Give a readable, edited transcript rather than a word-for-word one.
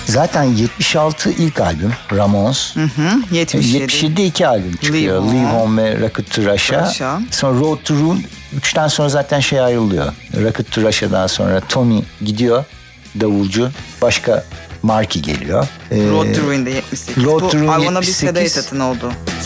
Zaten 76 ilk albüm Ramones. 77'de 2 albüm çıkıyor. Leave Home ve Rocket to Russia. Sonra Road to Ruin. 3'ten sonra zaten ayrılıyor. Rocket to Russia'dan sonra Tommy gidiyor. Davulcu. Başka Marky geliyor. Road to Ruin'de 78. Road to Ruin I Wanna Be 78. Sedated'ın oldu.